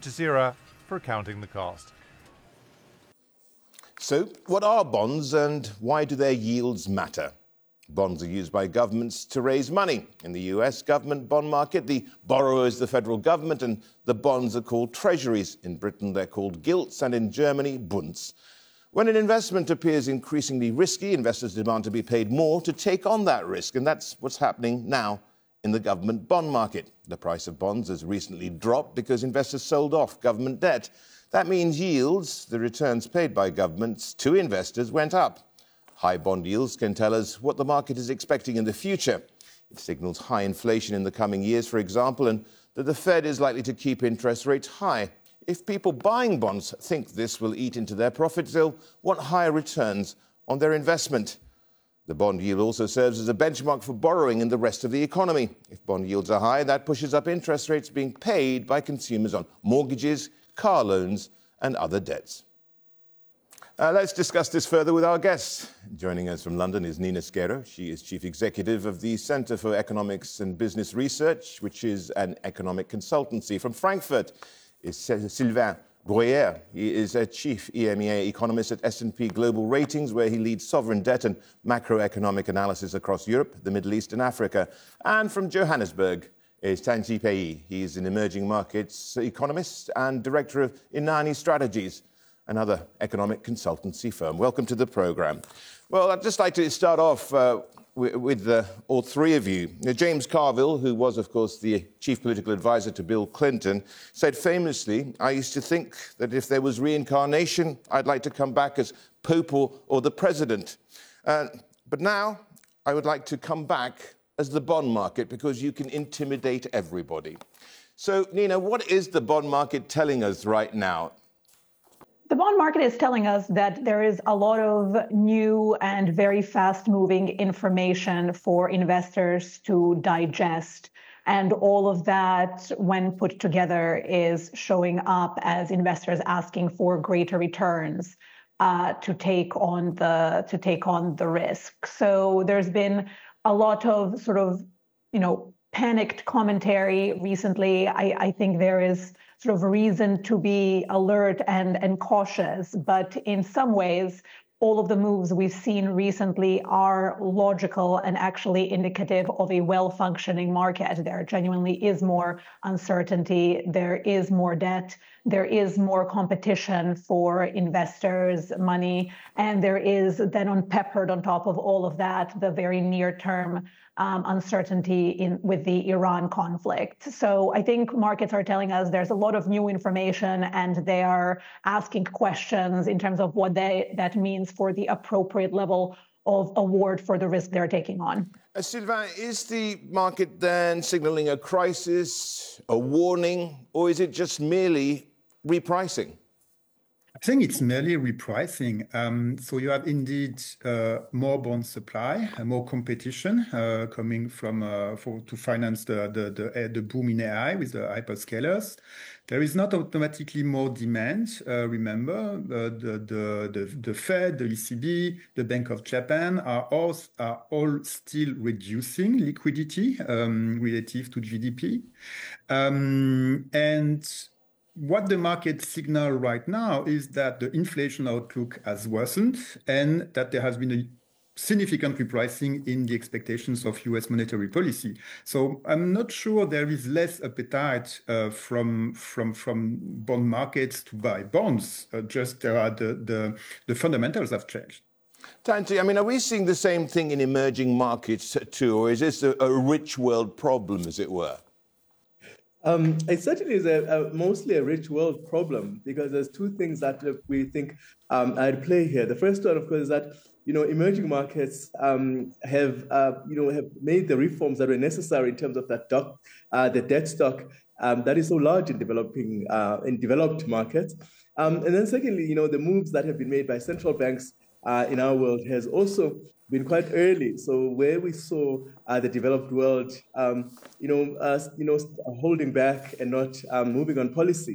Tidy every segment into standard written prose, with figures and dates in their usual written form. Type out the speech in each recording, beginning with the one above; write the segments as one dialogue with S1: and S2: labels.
S1: Jazeera for Counting the Cost.
S2: So, what are bonds and why do their yields matter? Bonds are used by governments to raise money. In the US government bond market, the borrower is the federal government and the bonds are called treasuries. In Britain, they're called gilts, and in Germany, bunds. When an investment appears increasingly risky, investors demand to be paid more to take on that risk, and that's what's happening now in the government bond market. The price of bonds has recently dropped because investors sold off government debt. That means yields, the returns paid by governments to investors, went up. High bond yields can tell us what the market is expecting in the future. It signals high inflation in the coming years, for example, and that the Fed is likely to keep interest rates high. If people buying bonds think this will eat into their profits, they'll want higher returns on their investment. The bond yield also serves as a benchmark for borrowing in the rest of the economy. If bond yields are high, that pushes up interest rates being paid by consumers on mortgages, car loans and other debts. Let's discuss this further with our guests. Joining us from London is Nina Skero. She is Chief Executive of the Centre for Economics and Business Research, which is an economic consultancy. From Frankfurt is Sylvain Bruyère. He is a Chief EMEA economist at S&P Global Ratings, where he leads sovereign debt and macroeconomic analysis across Europe, the Middle East and Africa. And from Johannesburg is Tanji Pei. He is an emerging markets economist and director of Inani Strategies, another economic consultancy firm. Welcome to the programme. Well, I'd just like to start off with all three of you. Now, James Carville, who was, of course, the chief political advisor to Bill Clinton, said famously, "I used to think that if there was reincarnation, I'd like to come back as Pope or the President. But now I would like to come back as the bond market because you can intimidate everybody." So, Nina, what is the bond market telling us right now?
S3: The bond market is telling us that there is a lot of new and very fast-moving information for investors to digest. And all of that, when put together, is showing up as investors asking for greater returns to take on the risk. So there's been a lot of sort of, panicked commentary recently. I think there is sort of reason to be alert and cautious, but in some ways, all of the moves we've seen recently are logical and actually indicative of a well-functioning market. There genuinely is more uncertainty, there is more debt, there is more competition for investors' money, and there is then peppered on top of all of that, the very near-term uncertainty with the Iran conflict. So I think markets are telling us there's a lot of new information and they are asking questions in terms of what that means for the appropriate level of award for the risk they're taking on.
S2: Sylvain, is the market then signalling a crisis, a warning, or is it just merely repricing?
S4: I think it's merely repricing. So you have indeed more bond supply, more competition coming from to finance the boom in AI with the hyperscalers. There is not automatically more demand. Remember, the Fed, the ECB, the Bank of Japan are all still reducing liquidity relative to GDP, and what the market signal right now is that the inflation outlook has worsened and that there has been a significant repricing in the expectations of US monetary policy. So I'm not sure there is less appetite from bond markets to buy bonds. Just the fundamentals have changed.
S2: Tanji, are we seeing the same thing in emerging markets too, or is this a rich world problem, as it were?
S5: It certainly is mostly a rich world problem because there's two things that we think are at play here. The first one, of course, is that emerging markets have made the reforms that were necessary in terms of the debt stock that is so large in developed markets. And then secondly, the moves that have been made by central banks in our world has also been quite early. So where we saw the developed world, holding back and not moving on policy,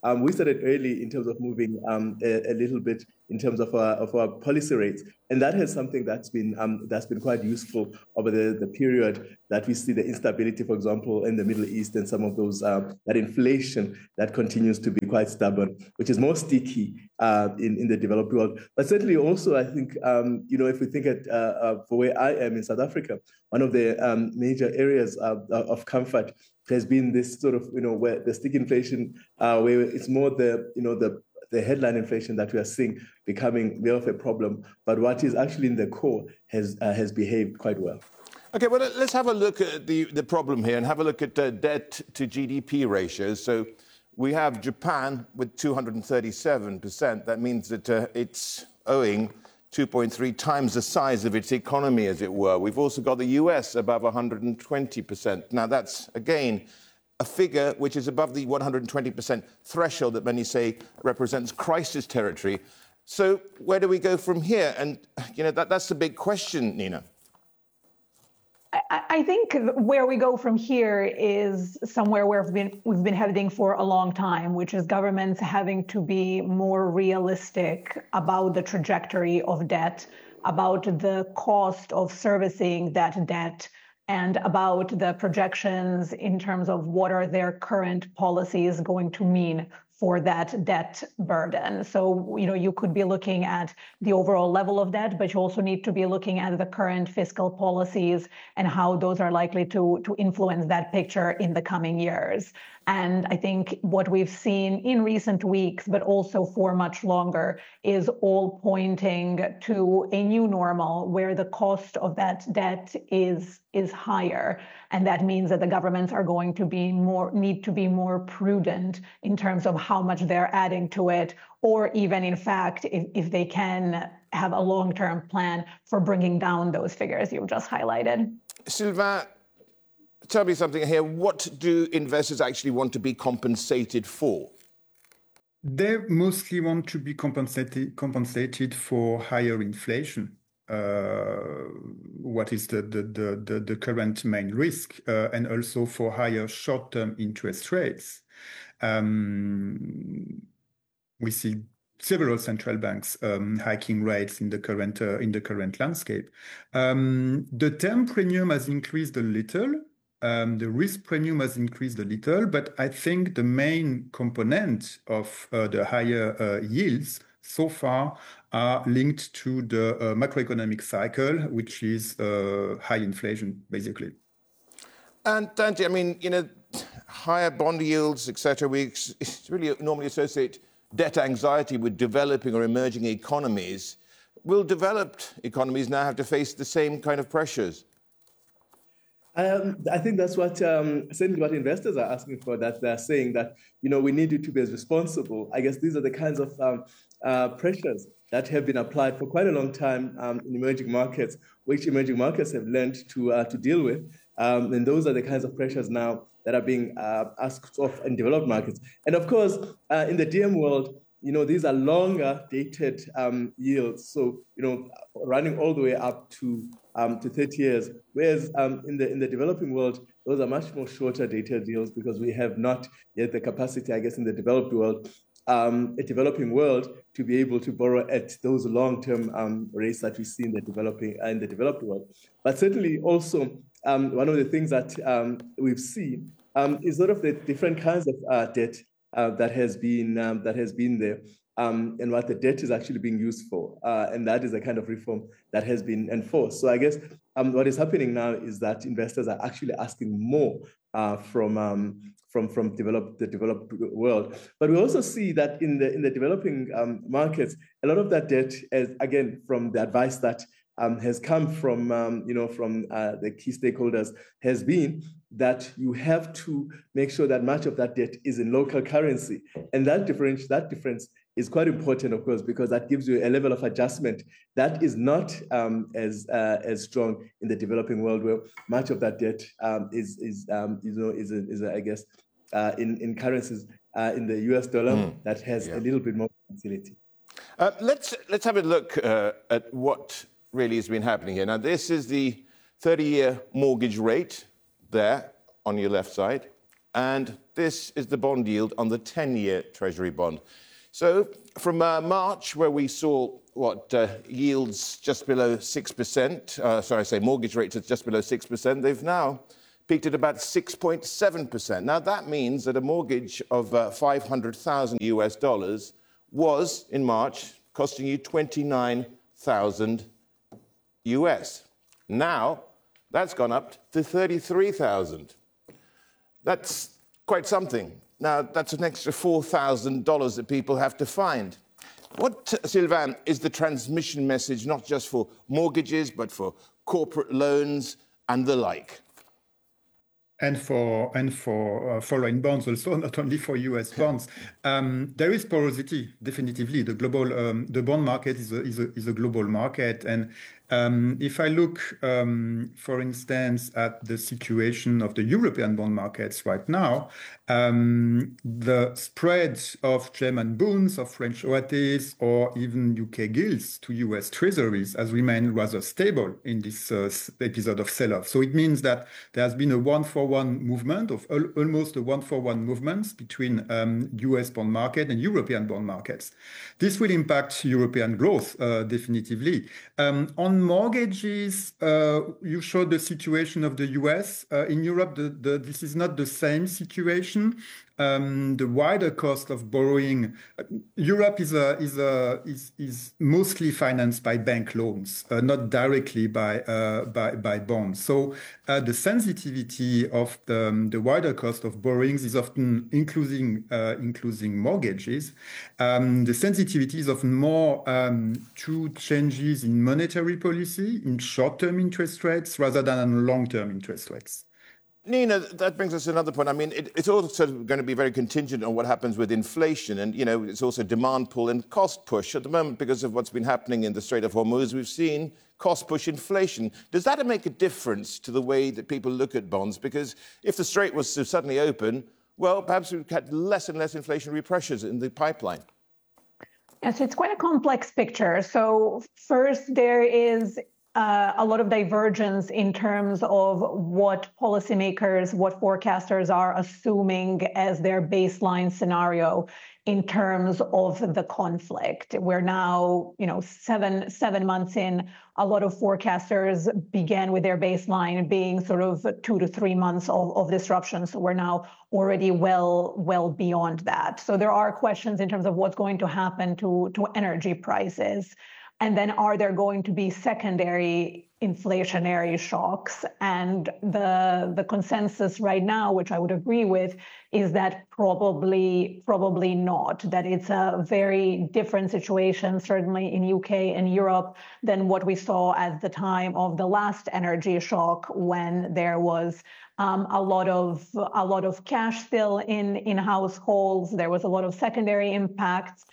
S5: we started early in terms of moving a little bit in terms of our policy rates, and that is something that's been quite useful over the period that we see the instability, for example, in the Middle East, and some of those that inflation that continues to be quite stubborn, which is more sticky in the developed world. But certainly also, I think if we think at for where I am in South Africa, one of the major areas of comfort has been this sort of where the sticky inflation, where it's more the headline inflation that we are seeing becoming more of a problem, but what is actually in the core has behaved quite well.
S2: Okay, well, let's have a look at the problem here and have a look at debt to GDP ratios. So we have Japan with 237%. That means that it's owing 2.3 times the size of its economy, as it were. We've also got the US above 120%. Now, that's, again, a figure which is above the 120% threshold that many say represents crisis territory. So where do we go from here? And, that's the big question, Nina.
S3: I think where we go from here is somewhere where we've been heading for a long time, which is governments having to be more realistic about the trajectory of debt, about the cost of servicing that debt, and about the projections in terms of what are their current policies going to mean for that debt burden. So, you could be looking at the overall level of debt, but you also need to be looking at the current fiscal policies and how those are likely to influence that picture in the coming years. And I think what we've seen in recent weeks, but also for much longer, is all pointing to a new normal where the cost of that debt is higher. And that means that the governments are going to need to be more prudent in terms of how much they're adding to it, or even, in fact, if they can have a long-term plan for bringing down those figures you've just highlighted.
S2: Sylvain, tell me something here. What do investors actually want to be compensated for?
S4: They mostly want to be compensated for higher inflation. What is the current main risk, and also for higher short-term interest rates. We see several central banks hiking rates in the current landscape. The term premium has increased a little. The risk premium has increased a little, but I think the main component of the higher yields so far are linked to the macroeconomic cycle, which is high inflation, basically.
S2: And Dante, higher bond yields, etc., we really normally associate debt anxiety with developing or emerging economies. Will developed economies now have to face the same kind of pressures?
S5: I think that's what certainly what investors are asking for, that they're saying that, we need you to be as responsible. I guess these are the kinds of pressures that have been applied for quite a long time in emerging markets, which emerging markets have learned to deal with. And those are the kinds of pressures now that are being asked of in developed markets. And of course, in the DM world, these are longer dated yields. So, running all the way up to 30 years. Whereas in the developing world, those are much more shorter dated deals, because we have not yet the capacity, I guess, in the developed world, a developing world, to be able to borrow at those long-term rates that we see in the developed world. But certainly also, one of the things that we've seen is sort of the different kinds of debt that has been there, and what the debt is actually being used for, and that is a kind of reform that has been enforced. So I guess what is happening now is that investors are actually asking more from the developed world. But we also see that in the developing markets, a lot of that debt is, again, from the advice that has come from the key stakeholders, has been that you have to make sure that much of that debt is in local currency, and that difference is quite important, of course, because that gives you a level of adjustment that is not as strong in the developing world, where much of that debt is I guess in currencies in the US dollar that has a little bit more volatility.
S2: Let's have a look at what really has been happening here. Now, this is the 30-year mortgage rate there on your left side. And this is the bond yield on the 10-year Treasury bond. So from March, where we saw yields just below 6%, mortgage rates at just below 6%, they've now peaked at about 6.7%. Now, that means that a mortgage of $500,000 was, in March, costing you $29,000 US. Now, that's gone up to $33,000. That's quite something. Now, that's an extra $4,000 that people have to find. What, Sylvain, is the transmission message, not just for mortgages, but for corporate loans and the like?
S4: And for foreign bonds also, not only for US bonds. There is porosity, definitively. The bond market is a global market. And if I look, for instance, at the situation of the European bond markets right now, the spread of German bonds, of French OATs, or even UK gilts to US treasuries has remained rather stable in this episode of sell-off. So it means that there has been a one-for-one movement, of almost a one-for-one movement between US bond market and European bond markets. This will impact European growth, definitively. On mortgages, you showed the situation of the US. In Europe, this is not the same situation. The wider cost of borrowing, Europe is mostly financed by bank loans, not directly by bonds. So the sensitivity of the wider cost of borrowings is often including mortgages. The sensitivity is often more to changes in monetary policy, in short-term interest rates, rather than on long-term interest rates.
S2: Nina, that brings us to another point. I mean, it's also going to be very contingent on what happens with inflation. And, you know, it's also demand pull and cost push. At the moment, because of what's been happening in the Strait of Hormuz, we've seen cost push inflation. Does that make a difference to the way that people look at bonds? Because if the Strait was to suddenly open, well, perhaps we've had less and less inflationary pressures in the pipeline.
S3: Yes, it's quite a complex picture. So first, there is a lot of divergence in terms of what policymakers, what forecasters are assuming as their baseline scenario in terms of the conflict. We're now, seven months in. A lot of forecasters began with their baseline being sort of 2 to 3 months of disruption. So we're now already well beyond that. So there are questions in terms of what's going to happen to energy prices. And then are there going to be secondary inflationary shocks? And the consensus right now, which I would agree with, is that probably not, that it's a very different situation, certainly in UK and Europe, than what we saw at the time of the last energy shock, when there was a lot of cash still in households. There was a lot of secondary impacts.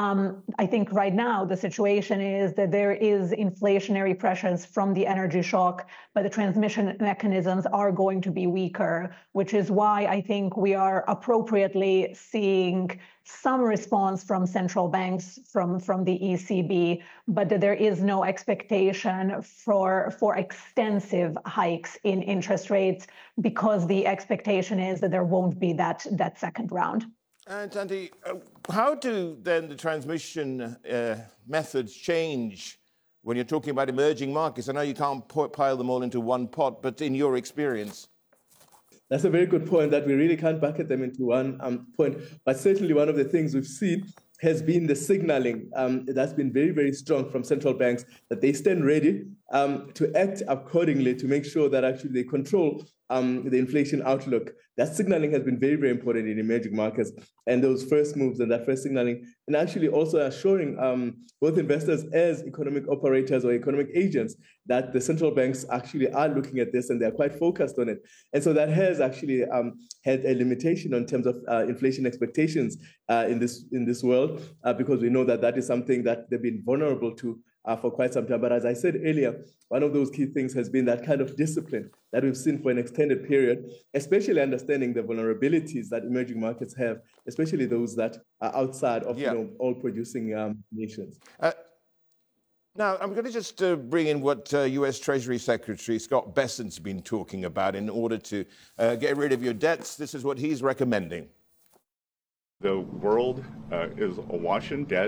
S3: I think right now the situation is that there is inflationary pressures from the energy shock, but the transmission mechanisms are going to be weaker, which is why I think we are appropriately seeing some response from central banks, from the ECB, but that there is no expectation for extensive hikes in interest rates, because the expectation is that there won't be that second round.
S2: And Andy, how do then the transmission methods change when you're talking about emerging markets? I know you can't pile them all into one pot, but in your experience?
S5: That's a very good point, that we really can't bucket them into one point. But certainly one of the things we've seen has been the signaling that's been very, very strong from central banks, that they stand ready to act accordingly to make sure that actually they control the inflation outlook. That signaling has been very, very important in emerging markets, and those first moves and that first signaling, and actually also assuring both investors as economic operators or economic agents that the central banks actually are looking at this and they're quite focused on it. And so that has actually had a limitation in terms of inflation expectations in this world, because we know that is something that they've been vulnerable to for quite some time. But as I said earlier, one of those key things has been that kind of discipline that we've seen for an extended period, especially understanding the vulnerabilities that emerging markets have, especially those that are outside of oil-producing nations.
S2: Now, I'm going to just bring in what US Treasury Secretary Scott Bessent's been talking about in order to get rid of your debts. This is what he's recommending.
S6: The world is awash in debt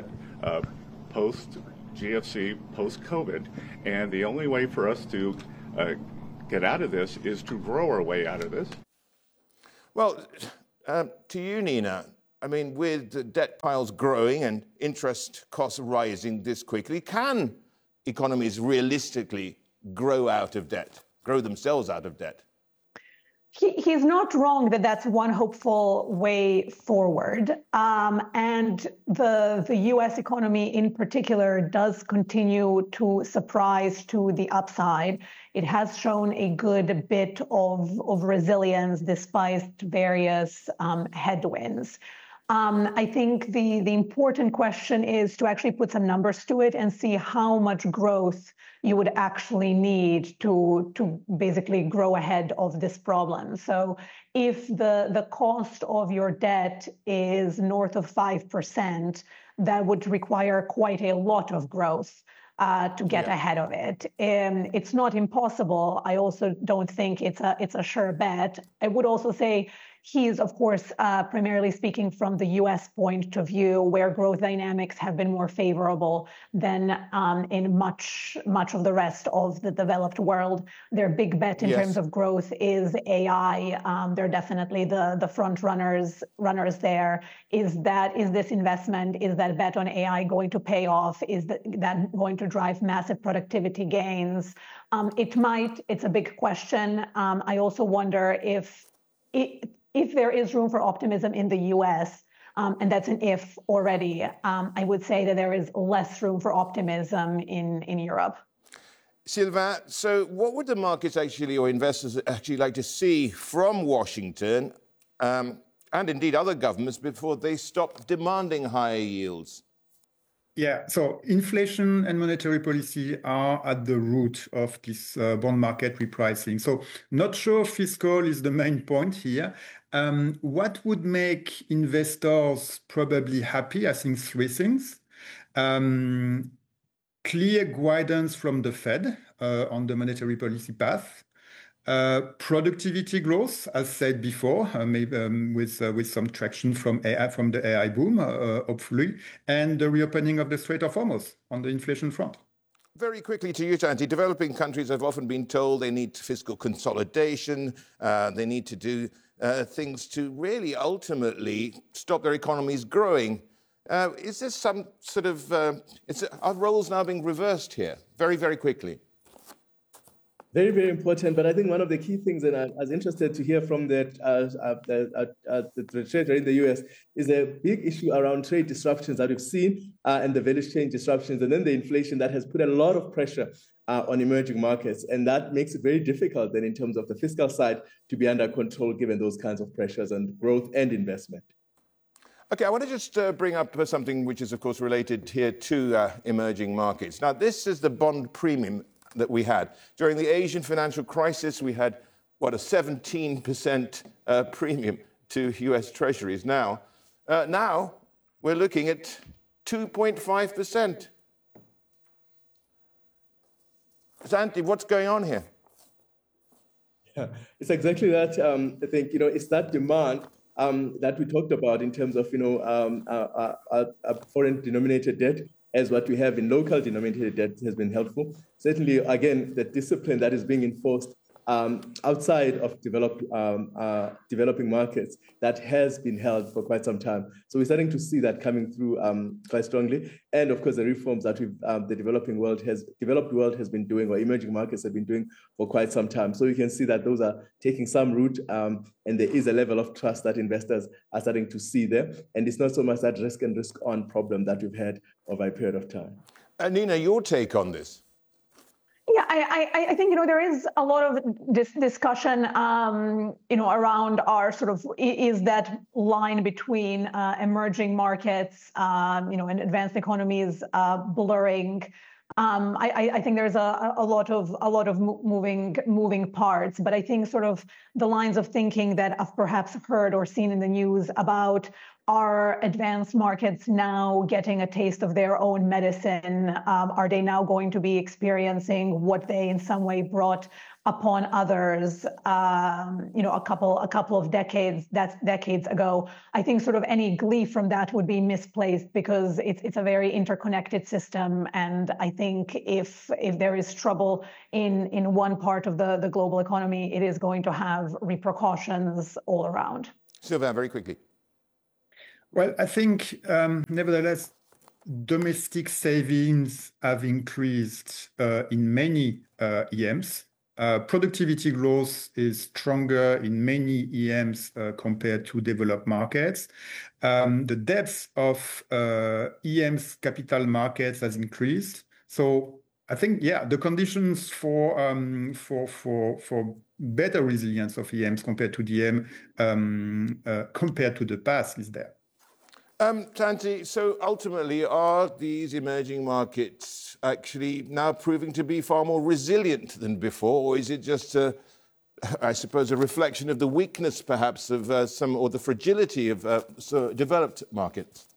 S6: post-GFC, post-COVID, and the only way for us to get out of this is to grow our way out of this.
S2: Well, to you, Nina, I mean, with the debt piles growing and interest costs rising this quickly, can economies realistically grow out of debt, grow themselves out of debt?
S3: He's not wrong that that's one hopeful way forward. And the US economy in particular does continue to surprise to the upside. It has shown a good bit of resilience despite various headwinds. I think the important question is to actually put some numbers to it and see how much growth you would actually need to basically grow ahead of this problem. So if the cost of your debt is north of 5%, that would require quite a lot of growth to get ahead of it. It's not impossible. I also don't think it's a sure bet. I would also say he's, of course, primarily speaking from the US point of view, where growth dynamics have been more favorable than in much of the rest of the developed world. Their big bet in terms of growth is AI. They're definitely the front runners there. Is this investment, is that bet on AI going to pay off? Is that going to drive massive productivity gains? It might. It's a big question. I also wonder if there is room for optimism in the US, and that's an if already, I would say that there is less room for optimism in Europe.
S2: Sylvain, so what would the markets actually, or investors actually like to see from Washington, and indeed other governments, before they stop demanding higher yields?
S4: Yeah, so inflation and monetary policy are at the root of this bond market repricing. So not sure fiscal is the main point here. What would make investors probably happy? I think three things. Clear guidance from the Fed on the monetary policy path. Productivity growth, as said before, maybe with some traction from AI, from the AI boom, hopefully, and the reopening of the Strait of Hormuz on the inflation front.
S2: Very quickly to you, Tanti. Developing countries have often been told they need fiscal consolidation, they need to do things to really ultimately stop their economies growing. Is this some sort of, are roles now being reversed here? Very, very quickly.
S5: Very, very important. But I think one of the key things, and I was interested to hear from the Treasury in the US, is a big issue around trade disruptions that we've seen and the value chain disruptions, and then the inflation that has put a lot of pressure on emerging markets. And that makes it very difficult then in terms of the fiscal side to be under control given those kinds of pressures on growth and investment.
S2: Okay, I want to just bring up something which is, of course, related here to emerging markets. Now, this is the bond premium that we had. During the Asian financial crisis, we had, a 17% premium to US Treasuries. Now we're looking at 2.5%. Santi, what's going on here?
S5: Yeah, it's exactly that. I think, it's that demand that we talked about in terms of, foreign denominated debt, as what we have in local denominated debt has been helpful. Certainly, again, the discipline that is being enforced outside of developing markets that has been held for quite some time. So we're starting to see that coming through quite strongly. And of course, the reforms that the developed world has been doing, or emerging markets have been doing for quite some time. So you can see that those are taking some root, and there is a level of trust that investors are starting to see there. And it's not so much that risk and risk on problem that we've had over a period of time.
S2: Nina, your take on this?
S3: Yeah, I think, there is a lot of discussion, around our sort of, is that line between emerging markets, and advanced economies blurring. I think there's a lot of moving parts, but I think sort of the lines of thinking that I've perhaps heard or seen in the news about are advanced markets now getting a taste of their own medicine? Are they now going to be experiencing what they in some way brought upon others, a couple of decades ago? I think sort of any glee from that would be misplaced, because it's a very interconnected system, and I think if there is trouble in one part of the global economy, it is going to have repercussions all around.
S2: Sylvain, very quickly.
S4: Well, I think, nevertheless, domestic savings have increased in many EMs. Productivity growth is stronger in many EMs compared to developed markets. The depth of EMs capital markets has increased. So I think, the conditions for better resilience of EMs compared to DM compared to the past is there.
S2: Tanti, so ultimately, are these emerging markets actually now proving to be far more resilient than before, or is it just, I suppose, a reflection of the weakness, perhaps, of or the fragility of developed markets?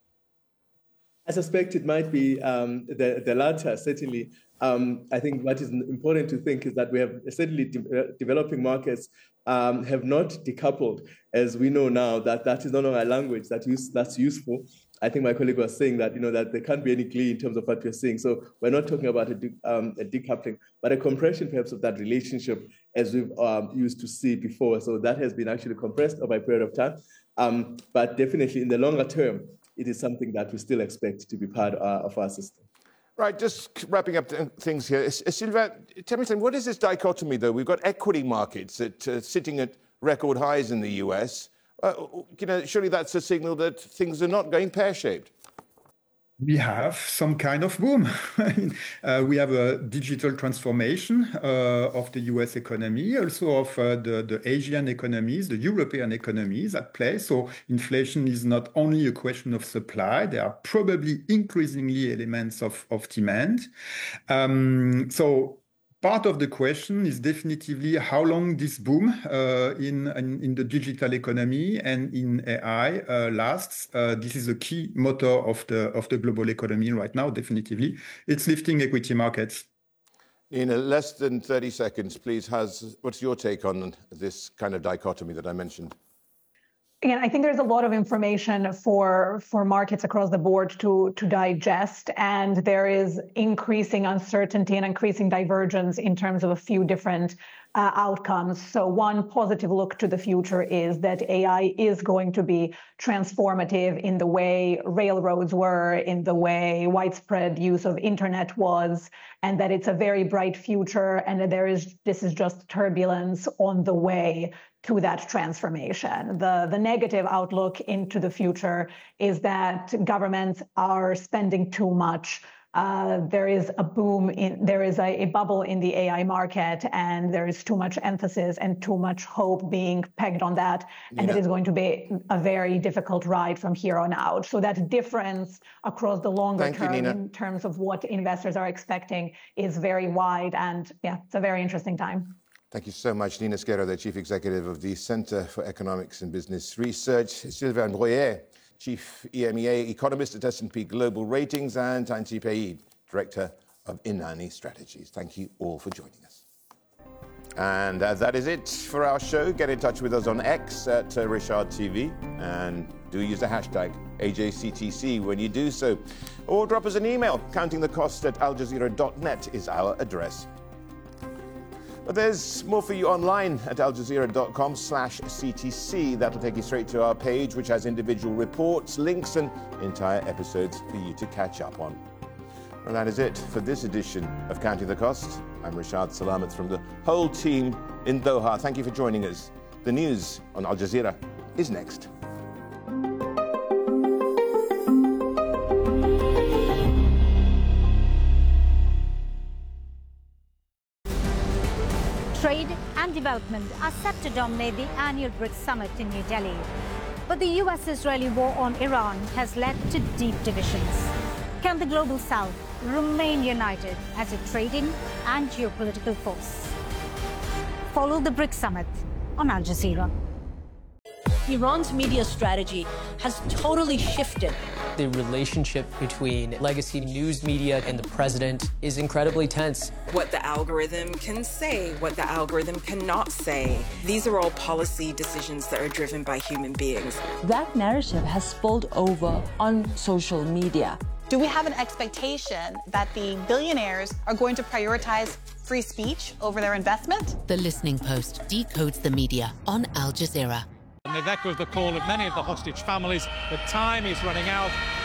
S5: I suspect it might be the latter, certainly. I think what is important to think is that we have certainly developing markets have not decoupled, as we know now that is no longer a language that's useful. I think my colleague was saying that that there can't be any glee in terms of what we're seeing. So we're not talking about a decoupling, but a compression perhaps of that relationship as we've used to see before. So that has been actually compressed over a period of time. But definitely in the longer term, it is something that we still expect to be part of our system.
S2: Right, just wrapping up things here. Sylvain, tell me something. What is this dichotomy, though? We've got equity markets sitting at record highs in the US. Surely that's a signal that things are not going pear-shaped.
S4: We have some kind of boom. We have a digital transformation of the US economy, also of the Asian economies, the European economies at play. So inflation is not only a question of supply, there are probably increasingly elements of demand. So part of the question is definitively how long this boom in the digital economy and in AI lasts. This is a key motor of the global economy right now, definitively. It's lifting equity markets.
S2: In less than 30 seconds, please, what's your take on this kind of dichotomy that I mentioned?
S3: Again, I think there's a lot of information for markets across the board to digest, and there is increasing uncertainty and increasing divergence in terms of a few different outcomes. So one positive look to the future is that AI is going to be transformative in the way railroads were, in the way widespread use of internet was, and that it's a very bright future, and that this is just turbulence on the way to that transformation. The negative outlook into the future is that governments are spending too much. There is a bubble in the AI market, and there is too much emphasis and too much hope being pegged on that. And it is going to be a very difficult ride from here on out. So that difference across the longer term in terms of what investors are expecting is very wide. And it's a very interesting time.
S2: Thank you so much, Nina Sgherro, the Chief Executive of the Center for Economics and Business Research, Sylvain Breuer, Chief EMEA Economist at S&P Global Ratings, and Tanti Peid, Director of Inani Strategies. Thank you all for joining us. And that is it for our show. Get in touch with us on X at Richard TV, and do use the hashtag AJCTC when you do so. Or drop us an email. countingthecost@aljazeera.net is our address. But there's more for you online at aljazeera.com/CTC. That'll take you straight to our page, which has individual reports, links, and entire episodes for you to catch up on. Well, that is it for this edition of Counting the Cost. I'm Rashad Salamat from the whole team in Doha. Thank you for joining us. The news on Al Jazeera is next.
S7: Trade and development are set to dominate the annual BRICS summit in New Delhi. But the US-Israeli war on Iran has led to deep divisions. Can the global South remain united as a trading and geopolitical force? Follow the BRICS summit on Al Jazeera.
S8: Iran's media strategy has totally shifted.
S9: The relationship between legacy news media and the president is incredibly tense.
S10: What the algorithm can say, what the algorithm cannot say. These are all policy decisions that are driven by human beings.
S11: That narrative has spilled over on social media.
S12: Do we have an expectation that the billionaires are going to prioritize free speech over their investment?
S13: The Listening Post decodes the media on Al Jazeera.
S14: And they've echoed the call of many of the hostage families. The time is running out.